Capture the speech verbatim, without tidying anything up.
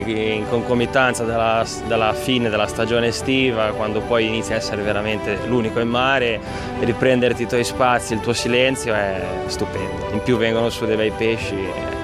In concomitanza della, della fine della stagione estiva, quando poi inizi a essere veramente l'unico in mare, riprenderti i tuoi spazi, il tuo silenzio è stupendo. In più vengono su dei bei pesci.